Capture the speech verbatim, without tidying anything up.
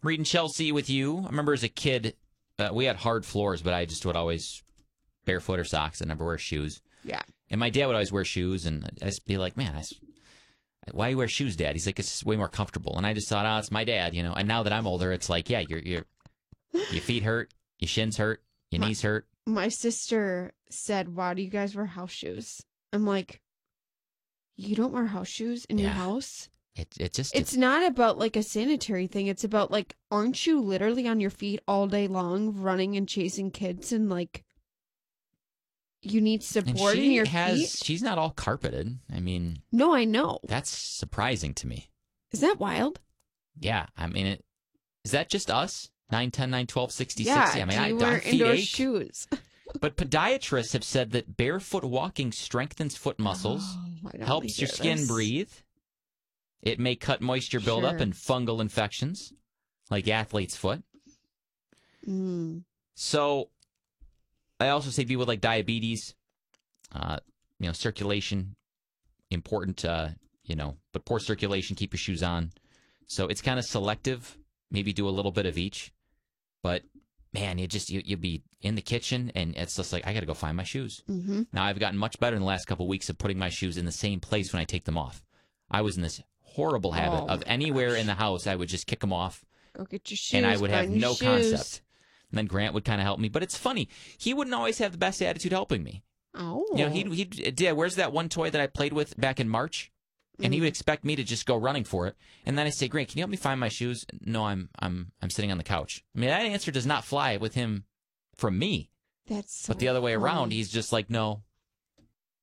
reading Chelsea with you. I remember as a kid, uh, we had hard floors, but I just would always barefoot or socks. I never wear shoes. Yeah. And my dad would always wear shoes, and I'd just be like, man, I, why do you wear shoes, Dad? He's like, it's just way more comfortable. And I just thought, oh, it's my dad, you know. And now that I'm older, it's like, yeah, your your your feet hurt, your shins hurt, your my, knees hurt. My sister said, why do you guys wear house shoes? I'm like, you don't wear house shoes in yeah. your house? It it just It's not about like a sanitary thing. It's about like, aren't you literally on your feet all day long running and chasing kids and like you need support in your has, feet? She's not all carpeted. I mean, no, I know. That's surprising to me. Is that wild? Yeah, I mean, it, is that just us? nine, ten, nine, twelve, sixty, yeah, sixty? I mean, do I, you wear I feet indoor ache. shoes? But podiatrists have said that barefoot walking strengthens foot muscles, oh, helps your skin this. breathe. It may cut moisture buildup Sure. and fungal infections, like athlete's foot. Mm. So, I also say people with like diabetes, uh, you know, circulation, important, uh, you know, but poor circulation, keep your shoes on. So it's kind of selective. Maybe do a little bit of each. But man, you just you you'd be in the kitchen and it's just like I got to go find my shoes. Mm-hmm. Now I've gotten much better in the last couple of weeks of putting my shoes in the same place when I take them off. I was in this horrible habit Oh of my anywhere gosh. in the house I would just kick them off. Go get your shoes. And I would have find your no shoes. concept. And then Grant would kind of help me. But it's funny. He wouldn't always have the best attitude helping me. Oh. You know, he'd, he'd, Dad, where's that one toy that I played with back in March? And he would expect me to just go running for it. And then I say, Grant, can you help me find my shoes? No, I'm I'm I'm sitting on the couch. I mean, that answer does not fly with him from me. That's so But the other way funny. around, he's just like, no,